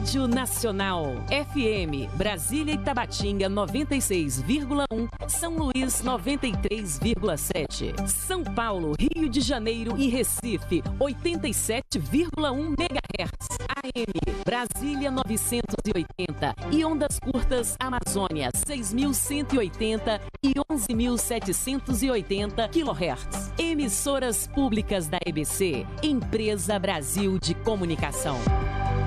Rádio Nacional. FM, Brasília e Tabatinga 96,1. São Luís 93,7. São Paulo, Rio de Janeiro e Recife 87,1 MHz. AM, Brasília 980 e ondas curtas Amazônia 6.180 e 11.780 kHz. Emissoras públicas da EBC, Empresa Brasil de Comunicação.